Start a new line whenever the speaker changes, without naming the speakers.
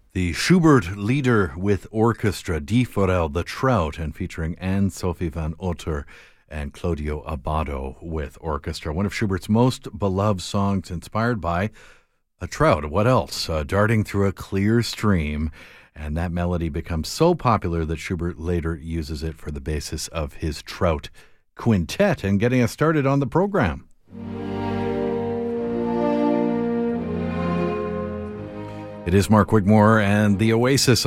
The Schubert Lieder with Orchestra, Die Forel, The Trout, and featuring Anne-Sophie van Otter and Claudio Abbado with orchestra. One of Schubert's most beloved songs, inspired by a trout. What else? Darting through a clear stream. And that melody becomes so popular that Schubert later uses it for the basis of his Trout Quintet. And getting us started on the program, it is Mark Wigmore and the Oasis